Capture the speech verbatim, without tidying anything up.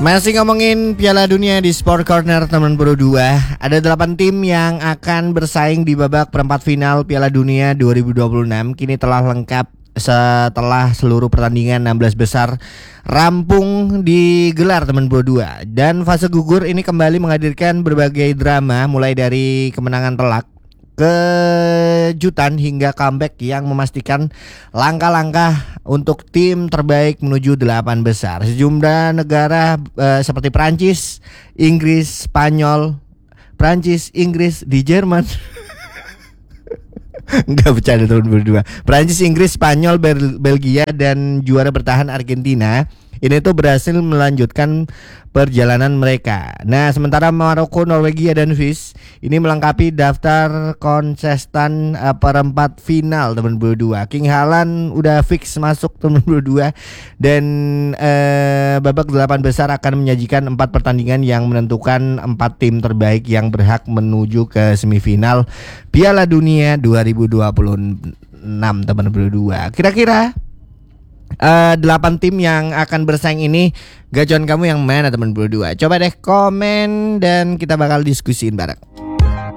Masih ngomongin Piala Dunia di Sport Corner teman Bro dua. Ada delapan tim yang akan bersaing di babak perempat final Piala Dunia dua ribu dua puluh enam. Kini telah lengkap setelah seluruh pertandingan enam belas besar rampung digelar teman Bro dua. Dan fase gugur ini kembali menghadirkan berbagai drama, mulai dari kemenangan telak, kejutan hingga comeback yang memastikan langkah-langkah untuk tim terbaik menuju delapan besar. Sejumlah negara uh, seperti Prancis, Inggris, Spanyol, Prancis, Inggris di Jerman. Enggak bercanda tahun berdua. Prancis, Inggris, Spanyol, Bel- Belgia dan juara bertahan Argentina ini tuh berhasil melanjutkan perjalanan mereka. Nah, sementara Maroko, Norwegia dan Swiss ini melengkapi daftar kontestan uh, perempat final teman berdua. King Haaland udah fix masuk teman berdua. Dan uh, babak delapan besar akan menyajikan empat pertandingan yang menentukan empat tim terbaik yang berhak menuju ke semifinal Piala Dunia dua ribu dua puluh enam teman berdua. Kira-kira Uh, delapan tim yang akan bersaing ini, gacuan kamu yang mana teman berdua? Coba deh komen dan kita bakal diskusiin bareng.